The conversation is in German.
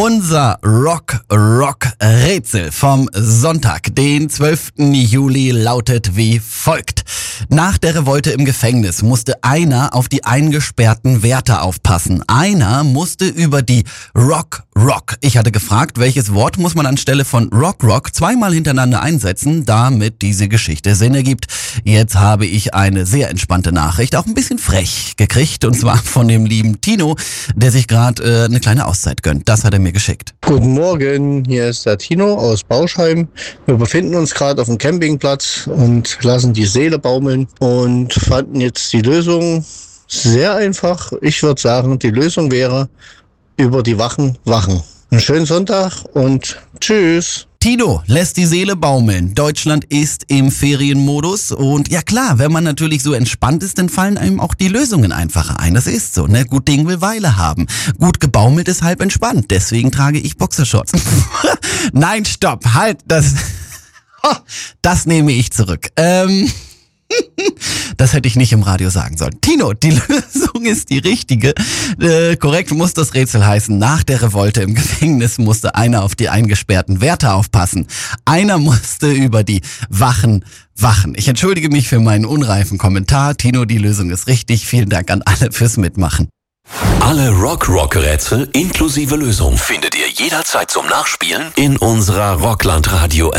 Unser Rock-Rätsel vom Sonntag, den 12. Juli, lautet wie folgt. Nach der Revolte im Gefängnis musste einer auf die eingesperrten Wärter aufpassen. Einer musste über die Rock. Ich hatte gefragt, welches Wort muss man anstelle von Rock zweimal hintereinander einsetzen, damit diese Geschichte Sinn ergibt. Jetzt habe ich eine sehr entspannte Nachricht, auch ein bisschen frech gekriegt, und zwar von dem lieben Tino, der sich gerade eine kleine Auszeit gönnt. Das hat er mir geschickt. Guten Morgen, hier ist der Tino aus Bauschheim. Wir befinden uns gerade auf dem Campingplatz und lassen die Seele baumeln und fanden jetzt die Lösung sehr einfach. Ich würde sagen, die Lösung wäre über die Wachen. Einen schönen Sonntag und tschüss. Tino lässt die Seele baumeln. Deutschland ist im Ferienmodus und ja klar, wenn man natürlich so entspannt ist, dann fallen einem auch die Lösungen einfacher ein. Das ist so, ne? Gut Ding will Weile haben. Gut gebaumelt ist halb entspannt. Deswegen trage ich Boxershorts. Nein, stopp, halt, das nehme ich zurück. Das hätte ich nicht im Radio sagen sollen. Tino, die Lösung ist die richtige. Korrekt muss das Rätsel heißen. Nach der Revolte im Gefängnis musste einer auf die eingesperrten Wärter aufpassen. Einer musste über die Wachen wachen. Ich entschuldige mich für meinen unreifen Kommentar. Tino, die Lösung ist richtig. Vielen Dank an alle fürs Mitmachen. Alle Rock-Rätsel inklusive Lösung findet ihr jederzeit zum Nachspielen in unserer Rockland Radio